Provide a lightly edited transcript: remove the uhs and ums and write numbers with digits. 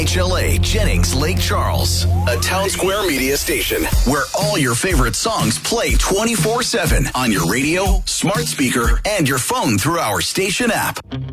HLA Jennings Lake Charles, a Town Square media station where all your favorite songs play 24/7 on your radio, smart speaker, and your phone through our station app.